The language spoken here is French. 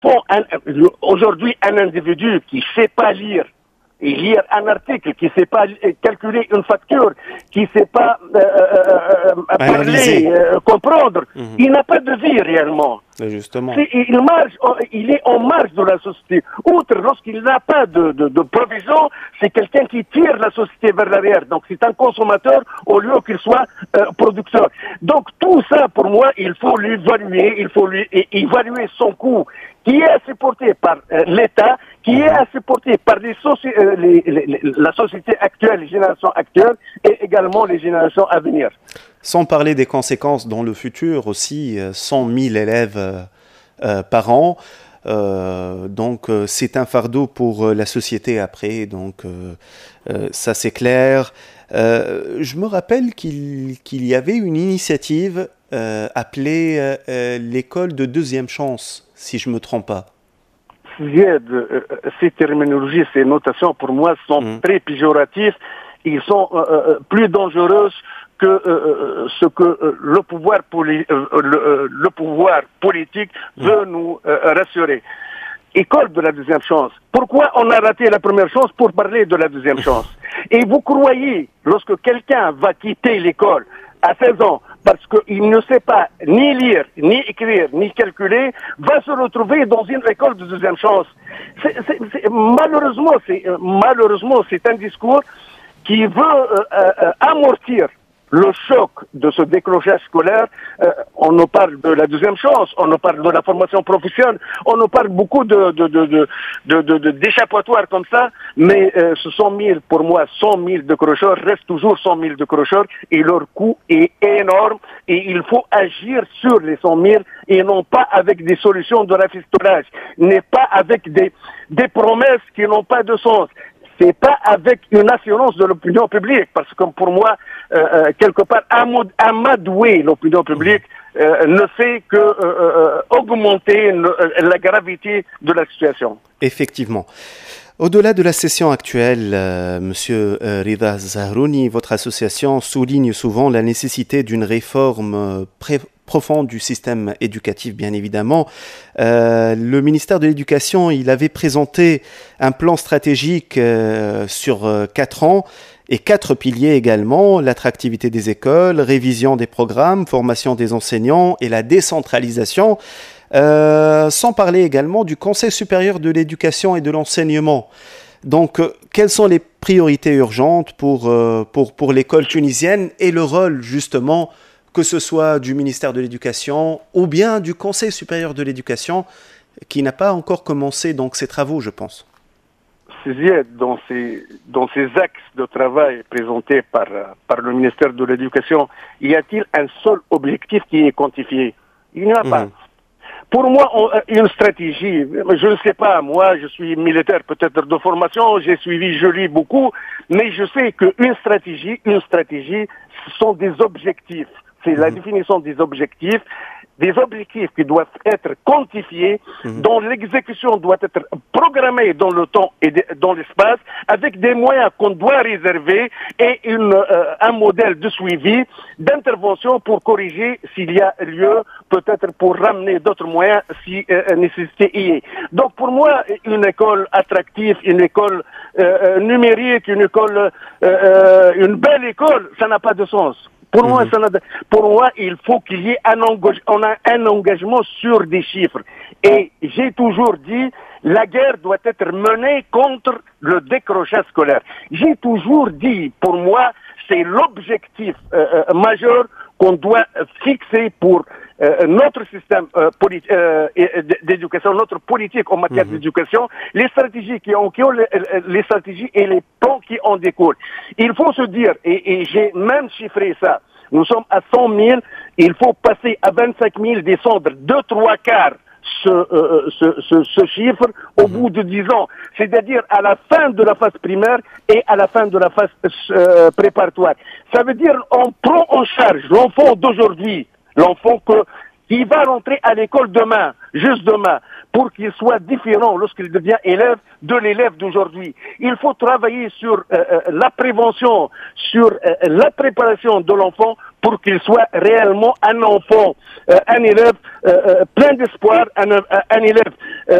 Aujourd'hui, un individu qui ne sait pas lire et lire un article, qui ne sait pas calculer une facture, qui ne sait pas parler, comprendre, il n'a pas de vie réellement. Justement. Il est en marge de la société. Outre, lorsqu'il n'a pas de provision, c'est quelqu'un qui tire la société vers l'arrière. Donc c'est un consommateur au lieu qu'il soit producteur. Donc tout ça, pour moi, il faut l'évaluer, il faut lui évaluer son coût, qui est supporté par l'État, qui est supporté par la société actuelle, les générations actuelles, et également les générations à venir. Sans parler des conséquences dans le futur aussi, 100 000 élèves par an. Donc c'est un fardeau pour la société après, donc ça c'est clair. Je me rappelle qu'il y avait une initiative appelée l'école de deuxième chance, si je ne me trompe pas. Ces terminologies, ces notations pour moi sont très péjoratives, ils sont plus dangereuses que ce que le pouvoir politique veut nous rassurer. École de la deuxième chance. Pourquoi on a raté la première chance pour parler de la deuxième chance? Et vous croyez, lorsque quelqu'un va quitter l'école à 16 ans, parce qu'il ne sait pas ni lire, ni écrire, ni calculer, va se retrouver dans une école de deuxième chance. Malheureusement, c'est un discours qui veut amortir le choc de ce décrochage scolaire. On nous parle de la deuxième chance, on nous parle de la formation professionnelle, on nous parle beaucoup d'échappatoires comme ça, mais ce 100 000, pour moi, 100 000 décrocheurs restent toujours 100 000 décrocheurs et leur coût est énorme et il faut agir sur les 100 000 et non pas avec des solutions de rafistolage, n'est pas avec des promesses qui n'ont pas de sens. C'est pas avec une assurance de l'opinion publique, parce que pour moi, quelque part, amadouer l'opinion publique ne fait que augmenter la gravité de la situation. Effectivement. Au-delà de la session actuelle, Monsieur Rida Zahrouni, votre association souligne souvent la nécessité d'une réforme profonde du système éducatif, bien évidemment. Le ministère de l'Éducation, il avait présenté un plan stratégique sur 4 ans et 4 piliers également: l'attractivité des écoles, révision des programmes, formation des enseignants et la décentralisation. Sans parler également du Conseil supérieur de l'éducation et de l'enseignement. Donc, quelles sont les priorités urgentes pour l'école tunisienne et le rôle, justement, que ce soit du ministère de l'Éducation ou bien du Conseil supérieur de l'éducation, qui n'a pas encore commencé donc ses travaux, je pense. Dans ces axes de travail présentés par le ministère de l'Éducation, y a-t-il un seul objectif qui est quantifié? Il n'y en a pas. Pour moi, une stratégie, je ne sais pas, moi je suis militaire peut-être de formation, je lis beaucoup, mais je sais qu'une stratégie, ce sont des objectifs. C'est la définition des objectifs qui doivent être quantifiés, dont l'exécution doit être programmée dans le temps et dans l'espace, avec des moyens qu'on doit réserver et un modèle de suivi, d'intervention pour corriger s'il y a lieu, peut-être pour ramener d'autres moyens si nécessité y est. Donc pour moi, une école attractive, une école numérique, une belle école, ça n'a pas de sens. Pour moi, il faut qu'il y ait un engagement sur des chiffres. Et j'ai toujours dit, la guerre doit être menée contre le décrochage scolaire. J'ai toujours dit, pour moi, c'est l'objectif majeur qu'on doit fixer pour notre système d'éducation, notre politique en matière d'éducation, les stratégies les stratégies et les plans qui en découlent. Il faut se dire, et j'ai même chiffré ça, nous sommes à 100 000, il faut passer à 25 000, descendre 2-3 quarts ce chiffre au bout de 10 ans. C'est-à-dire à la fin de la phase primaire et à la fin de la phase préparatoire. Ça veut dire on prend en charge l'enfant d'aujourd'hui, l'enfant qui va rentrer à l'école demain, juste demain. pour qu'il soit différent lorsqu'il devient élève de l'élève d'aujourd'hui. Il faut travailler sur la prévention, sur la préparation de l'enfant pour qu'il soit réellement un enfant, un élève plein d'espoir, un élève